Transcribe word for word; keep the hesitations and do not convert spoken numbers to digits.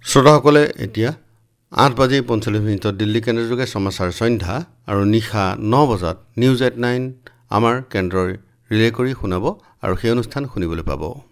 শ্ৰোতাসকলে এতিয়া আঠ বাজি পঞ্চল্লিছ মিনিটত দিল্লী কেন্দ্ৰযোগে সমাচাৰ সন্ধ্যা আৰু নিশা ন বজাত নিউজ এট নাইন আমাৰ কেন্দ্ৰই ৰিলে কৰি শুনাব আৰু সেই অনুষ্ঠান শুনিবলৈ পাব।